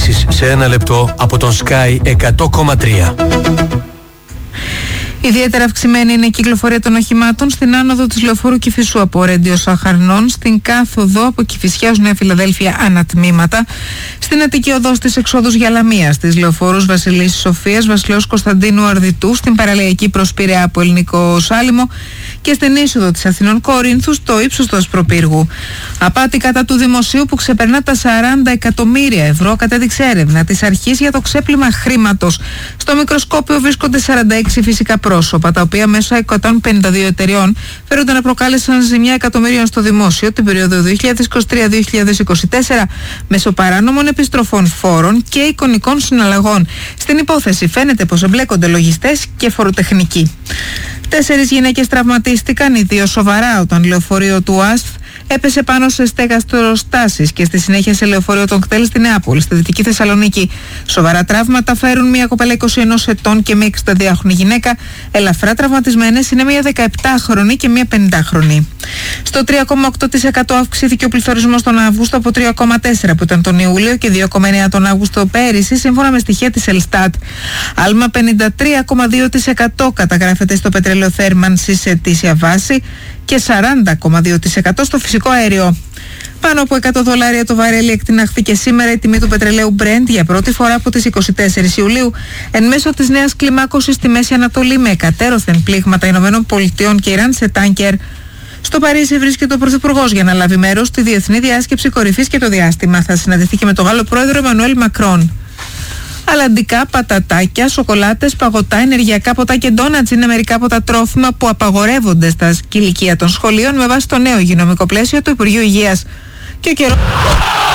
ειδήσεις σε ένα λεπτό από τον Sky 100,3. Ιδιαίτερα αυξημένη είναι η κυκλοφορία των οχημάτων στην άνοδο της λεωφόρου Κηφισού από Ρέντιο Σαχαρνών, στην κάθοδο από Κηφισιά ως Νέα Φιλαδέλφια ανατμήματα, στην Αττική οδό στις εξόδους για Λαμία, στις λεωφόρους Βασιλής Σοφίας, Βασιλέως Κωνσταντίνου Αρδιτού, στην παραλιακή προς Πειραιά από Ελληνικό Σάλιμο και στην είσοδο της Αθηνών Κορίνθου στο ύψος του Ασπροπύργου. Απάτη κατά του δημοσίου που ξεπερνά τα 40 εκατομμύρια ευρώ, κατέδειξε έρευνα της αρχής για το ξέπλυμα χρήματος. Στο μικροσκόπιο βρίσκονται 46 φυσικά πρόσωπα, τα οποία μέσω 152 εταιριών φέρονται να προκάλεσαν ζημιά εκατομμυρίων στο δημόσιο την περίοδο 2023-2024 μέσω παράνομων επιστροφών φόρων και εικονικών συναλλαγών. Στην υπόθεση φαίνεται πως εμπλέκονται λογιστές και φοροτεχνικοί. 4 γυναίκες τραυματίστηκαν, οι 2 σοβαρά, όταν λεωφορείο του ΑΣΦ έπεσε πάνω σε στεγαστροστάσεις και στη συνέχεια σε λεωφορείο των κτέλ στη Νεάπολη, στη Δυτική Θεσσαλονίκη. Σοβαρά τραύματα φέρουν μια κοπέλα 21 ετών και μια 62χρονη γυναίκα. Ελαφρά τραυματισμένες είναι μια 17χρονη και μια 50χρονη. Στο 3,8% αυξήθηκε ο πληθωρισμός τον Αύγουστο από 3,4% που ήταν τον Ιούλιο και 2,9% τον Αύγουστο πέρυσι, σύμφωνα με στοιχεία της Ελστάτ. Άλμα 53,2% καταγράφεται στο πετρέλαιο θέρμανσης σε ετήσια βάση και 40,2% στο φυσικό αέριο. Πάνω από $100 το βαρέλι εκτινάχθηκε σήμερα η τιμή του πετρελαίου Brent για πρώτη φορά από τις 24 Ιουλίου, εν μέσω της νέας κλιμάκωσης στη Μέση Ανατολή, με εκατέρωθεν πλήγματα Ηνωμένων Πολιτειών και Ιράν σε τάνκερ. Στο Παρίσι βρίσκεται ο Πρωθυπουργός για να λάβει μέρος στη Διεθνή Διάσκεψη Κορυφής και το διάστημα. Θα συναντηθεί και με τον Γάλλο Πρόεδρο Εμμανουέλ Μακρόν. Αλλαντικά, πατατάκια, σοκολάτες, παγωτά, ενεργειακά ποτά και ντόνατς είναι μερικά από τα τρόφιμα που απαγορεύονται στα σκηλικεία των σχολείων με βάση το νέο υγειονομικό πλαίσιο του Υπουργείου Υγείας. Και ο καιρός...